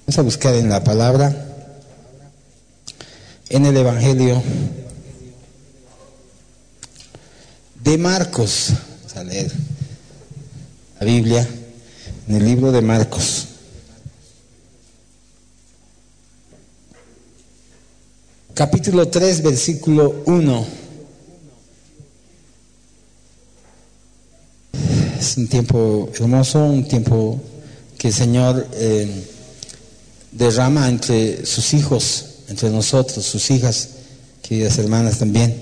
Vamos a buscar en la palabra, en el Evangelio de Marcos. Vamos a leer la Biblia en el libro de Marcos. Capítulo 3, versículo 1. Es un tiempo hermoso, un tiempo que el Señor derrama entre sus hijos, entre nosotros, sus hijas, queridas hermanas también.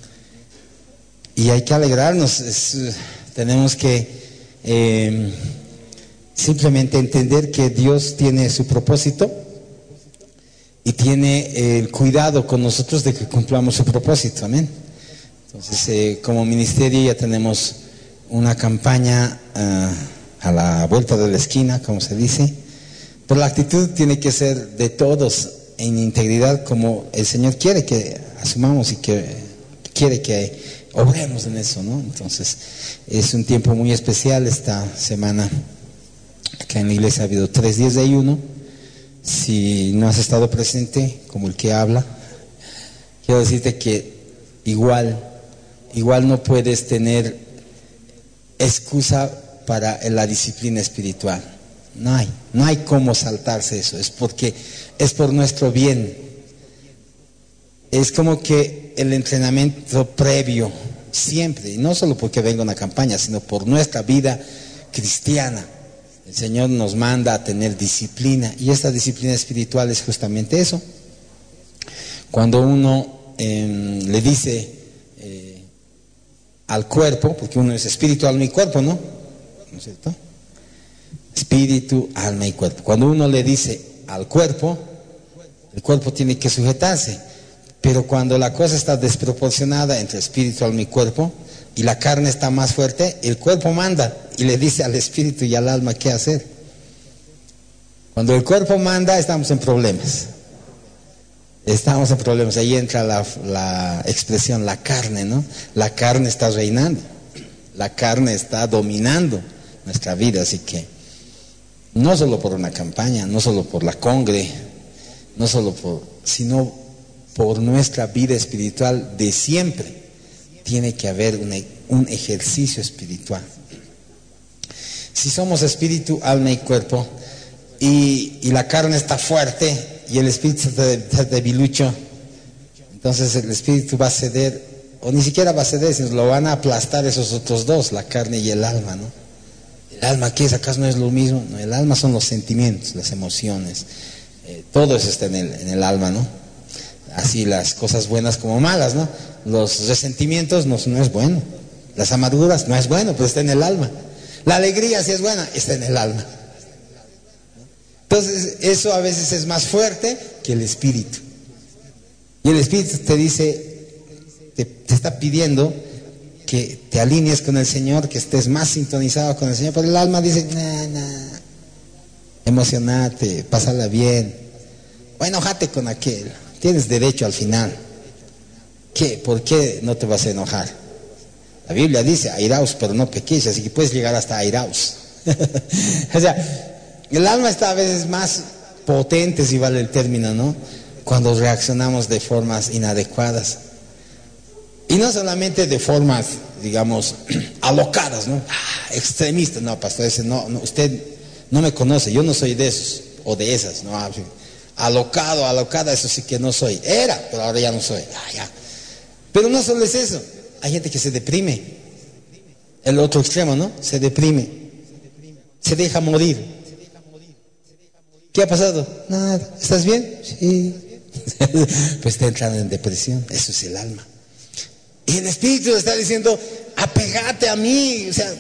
Y hay que alegrarnos, tenemos que simplemente entender que Dios tiene su propósito y tiene el cuidado con nosotros de que cumplamos su propósito, amén. Entonces, como ministerio ya tenemos una campaña a la vuelta de la esquina, como se dice, pero la actitud tiene que ser de todos en integridad, como el Señor quiere que asumamos y que quiere que obremos en eso, ¿no? Entonces, es un tiempo muy especial esta semana. Acá en la iglesia ha habido 3 días de ayuno. Si no has estado presente, como el que habla, quiero decirte que igual no puedes tener excusa para la disciplina espiritual. No hay cómo saltarse eso. Es porque es por nuestro bien. Es como que el entrenamiento previo, siempre, y no solo porque venga una campaña, sino por nuestra vida cristiana. El Señor nos manda a tener disciplina, y esta disciplina espiritual es justamente eso. Cuando uno le dice al cuerpo, porque uno es espíritu, alma y cuerpo, ¿no es cierto? Espíritu, alma y cuerpo. Cuando uno le dice al cuerpo, el cuerpo tiene que sujetarse. Pero cuando la cosa está desproporcionada entre espíritu, alma y cuerpo, y la carne está más fuerte, el cuerpo manda y le dice al espíritu y al alma qué hacer. Cuando el cuerpo manda, estamos en problemas. Ahí entra la expresión, la carne, ¿no? La carne está reinando. La carne está dominando nuestra vida. Así que, no solo por una campaña, no solo por la congre, sino por nuestra vida espiritual de siempre, tiene que haber un ejercicio espiritual. Si somos espíritu, alma y cuerpo, y la carne está fuerte y el espíritu está debilucho, entonces el espíritu va a ceder, o ni siquiera va a ceder, sino lo van a aplastar esos otros dos, la carne y el alma, ¿no? ¿El alma qué es? ¿Acaso no es lo mismo? No, el alma son los sentimientos, las emociones, todo eso está en el alma, ¿no? Así las cosas buenas como malas, ¿no? Los resentimientos no es bueno. Las amarguras no es bueno, pero está en el alma. La alegría, si es buena, está en el alma. Entonces, eso a veces es más fuerte que el espíritu. Y el espíritu te dice, te está pidiendo que te alinees con el Señor, que estés más sintonizado con el Señor. Pero el alma dice, emocionate, pásala bien, o enojate con aquel. Tienes derecho al final. ¿Qué? ¿Por qué no te vas a enojar? La Biblia dice, airaos, pero no pequéis, así que puedes llegar hasta airaos. O sea, el alma está a veces más potente, si vale el término, ¿no? Cuando reaccionamos de formas inadecuadas. Y no solamente de formas, digamos, alocadas, ¿no? Extremistas. No, pastor, usted no me conoce, yo no soy de esos o de esas, ¿no? Alocada, eso sí que no soy. Era, pero ahora ya no soy. Ya. Pero no solo es eso. Hay gente que se deprime. El otro extremo, ¿no? Se deprime. Se deja morir. ¿Qué ha pasado? Nada. ¿Estás bien? Sí. Pues está entrando en depresión. Eso es el alma. Y el espíritu le está diciendo, apégate a mí. O sea,